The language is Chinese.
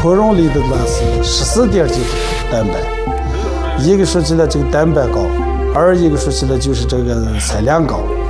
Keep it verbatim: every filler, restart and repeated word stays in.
可溶里的那是十四点几蛋白，一个说起来这个蛋白高，二一个说起来就是这个菜量高。